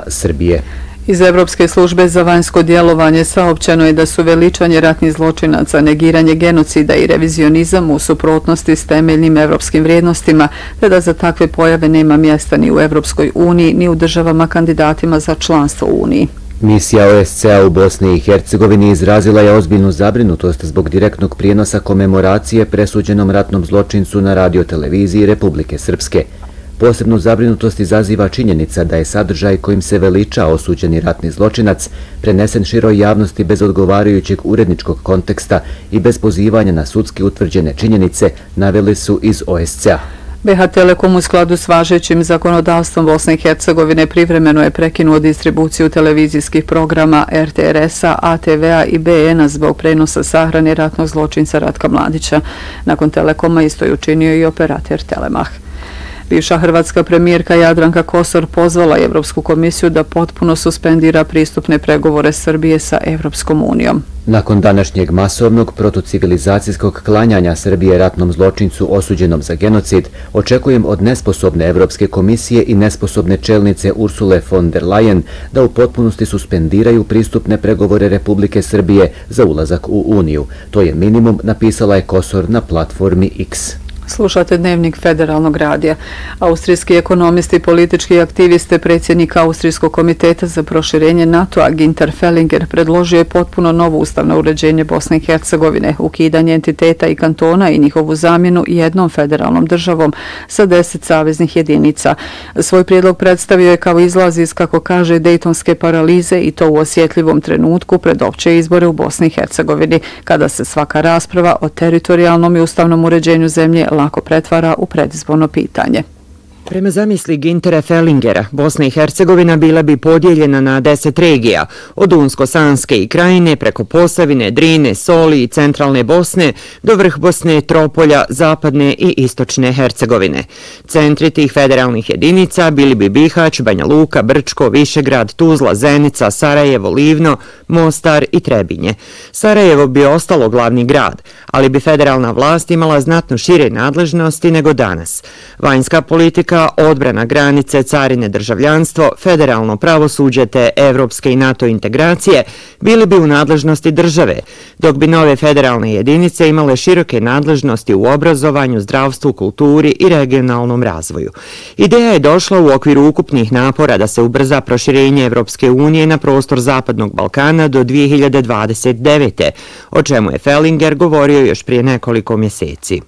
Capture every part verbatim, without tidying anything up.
Srbije. Iz Evropske službe za vanjsko djelovanje saopćeno je da su veličanje ratnih zločinaca, negiranje genocida i revizionizam u suprotnosti s temeljnim evropskim vrijednostima, te da za takve pojave nema mjesta ni u Evropskoj uniji, ni u državama kandidatima za članstvo u Uniji. Misija O S C A u Bosni i Hercegovini izrazila je ozbiljnu zabrinutost zbog direktnog prijenosa komemoracije presuđenom ratnom zločincu na radioteleviziji Republike Srpske. Posebnu zabrinutost izaziva činjenica da je sadržaj kojim se veliča osuđeni ratni zločinac prenesen široj javnosti bez odgovarajućeg uredničkog konteksta i bez pozivanja na sudski utvrđene činjenice, naveli su iz O S C A. B H Telekom u skladu s važećim zakonodavstvom Bosne i Hercegovine privremeno je prekinuo distribuciju televizijskih programa R T R S-a, A T V-a i B N-a zbog prenosa sahrane ratnog zločinca Ratka Mladića. Nakon Telekoma isto je učinio i operater Telemah. Bivša hrvatska premijerka Jadranka Kosor pozvala je Evropsku komisiju da potpuno suspendira pristupne pregovore Srbije sa Evropskom unijom. Nakon današnjeg masovnog protocivilizacijskog klanjanja Srbije ratnom zločincu osuđenom za genocid, očekujem od nesposobne Evropske komisije i nesposobne čelnice Ursule von der Leyen da u potpunosti suspendiraju pristupne pregovore Republike Srbije za ulazak u Uniju. To je minimum, napisala je Kosor na platformi X. Slušate Dnevnik Federalnog radija. Austrijski ekonomisti i politički aktiviste predsjednik Austrijskog komiteta za proširenje NATO-a Ginter Fellinger predložio je potpuno novo ustavno uređenje Bosne i Hercegovine, ukidanje entiteta i kantona i njihovu zamjenu jednom federalnom državom sa deset saveznih jedinica. Svoj prijedlog predstavio je kao izlaz iz, kako kaže, dejtonske paralize i to u osjetljivom trenutku pred opće izbore u Bosni i Hercegovini, kada se svaka rasprava o teritorijalnom i ustavnom uređenju zemlje lako pretvara u predizborno pitanje. Prema zamisli Gintera Fellingera, Bosna i Hercegovina bila bi podijeljena na deset regija, od Unsko-Sanske i Krajine preko Posavine, Drine, Soli i centralne Bosne do vrh Bosne, Tropolja, zapadne i istočne Hercegovine. Centri tih federalnih jedinica bili bi Bihać, Banja Luka, Brčko, Višegrad, Tuzla, Zenica, Sarajevo, Livno, Mostar i Trebinje. Sarajevo bi ostalo glavni grad, ali bi federalna vlast imala znatno šire nadležnosti nego danas. Vanjska politika, odbrana granice, carine, državljanstvo, federalno pravosuđe te evropske i NATO integracije bili bi u nadležnosti države, dok bi nove federalne jedinice imale široke nadležnosti u obrazovanju, zdravstvu, kulturi i regionalnom razvoju. Ideja je došla u okviru ukupnih napora da se ubrza proširenje Evropske unije na prostor Zapadnog Balkana do dvije hiljade dvadeset devete. o čemu je Fellinger govorio još prije nekoliko mjeseci.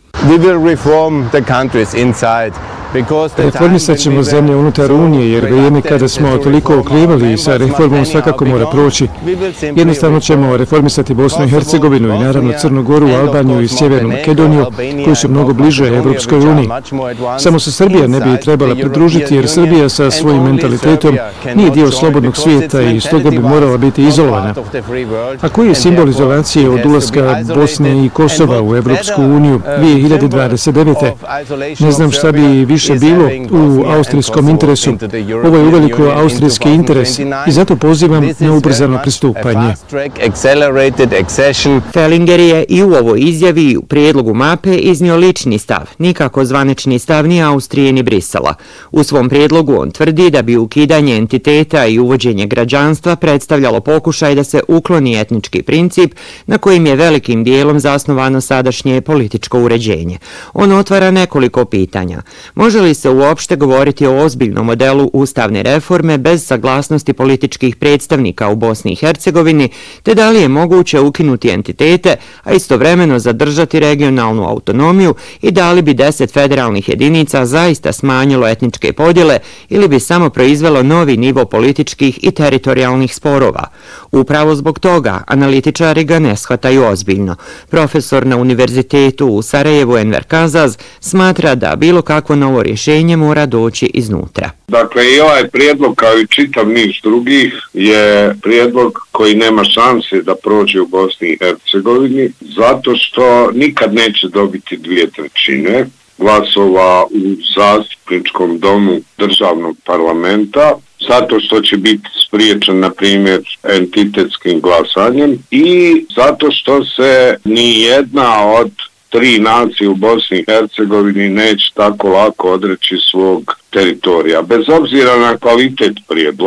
Reformisat ćemo zemlje unutar Unije, jer vrijeme kada smo toliko oklijevali sa reformom svakako mora proći. Jednostavno ćemo reformisati Bosnu i Hercegovinu i naravno Crnu Goru, Albaniju i Sjevernu Makedoniju, koji su mnogo bliže Evropskoj uniji. Samo se Srbija ne bi trebala pridružiti, jer Srbija sa svojim mentalitetom nije dio slobodnog svijeta i stoga bi morala biti izolovana. A koji je simbol izolacije od ulaska Bosne i Kosova u Evropsku uniju dvije hiljade dvadeset devete? Ne znam šta bi više bilo u austrijskom interesu. Ovo je uveliko austrijski interes i zato pozivam na ubrzano pristupanje. Fellinger je i u ovoj izjavi u prijedlogu mape iznio lični stav, nikako zvanični stav ni Austrije ni Brisela. U svom prijedlogu on tvrdi da bi ukidanje entiteta i uvođenje građanstva predstavljalo pokušaj da se ukloni etnički princip na kojim je velikim dijelom zasnovano sadašnje političko uređenje. On otvara nekoliko pitanja. Može li se uopšte govoriti o ozbiljnom modelu ustavne reforme bez saglasnosti političkih predstavnika u Bosni i Hercegovini, te da li je moguće ukinuti entitete, a istovremeno zadržati regionalnu autonomiju i da li bi deset federalnih jedinica zaista smanjilo etničke podjele ili bi samo proizvelo novi nivo političkih i teritorijalnih sporova. Upravo zbog toga analitičari ga ne shvataju ozbiljno. Profesor na univerzitetu u Sarajevu Enver Kazaz smatra da bilo kakvo novo rješenje mora doći iznutra. Dakle, i ovaj prijedlog, kao i čitav niz drugih, je prijedlog koji nema šanse da prođe u Bosni i Hercegovini, zato što nikad neće dobiti dvije trećine glasova u zastupničkom domu državnog parlamenta, zato što će biti spriječen, na primjer, entitetskim glasanjem i zato što se ni jedna od tri nacije u Bosni i Hercegovini neće tako lako odreći svog teritorija, bez obzira na kvalitet prijedloga.